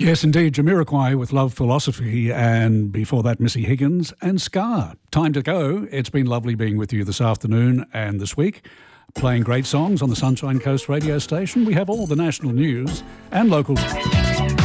Yes, indeed. Jamiroquai with Love Philosophy, and before that, Missy Higgins and Scar. Time to go. It's been lovely being with you this afternoon and this week, playing great songs on the Sunshine Coast radio station. We have all the national news and local...